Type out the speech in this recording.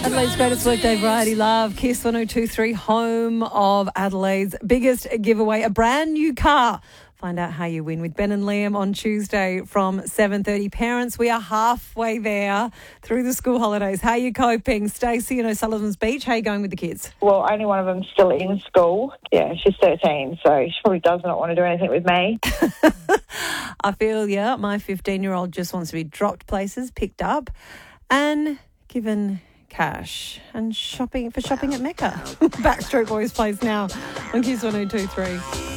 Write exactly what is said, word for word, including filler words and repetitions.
Adelaide's greatest workday variety love. Kiss one oh two point three, home of Adelaide's biggest giveaway, a brand new car. Find out how you win with Ben and Liam on Tuesday from seven thirty. Parents, we are halfway there through the school holidays. How are you coping? Stacey in O'Sullivan's Beach, how are you going with the kids? Well, only one of them's still in school. Yeah, she's thirteen, so she probably does not want to do anything with me. I feel, yeah, my fifteen-year-old just wants to be dropped places, picked up, and given cash and shopping for shopping at Mecca. Backstreet Boys plays now on Kiss one oh two point three.